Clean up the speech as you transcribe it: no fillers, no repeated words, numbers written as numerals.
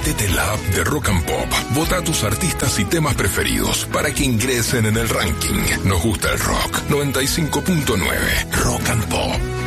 Metete en la app de Rock and Pop, vota a tus artistas y temas preferidos para que ingresen en el ranking. Nos gusta el rock. 95.9 Rock and Pop.